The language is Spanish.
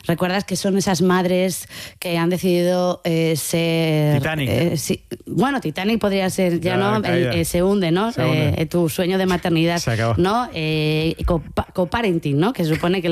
¿Recuerdas que son esas madres que han decidido ser... Titanic. Sí. Bueno, Titanic podría ser, ya no, se hunde, ¿no? Se hunde. Tu sueño de maternidad, Se acabó. ¿no? Coparenting, ¿no? Que supone que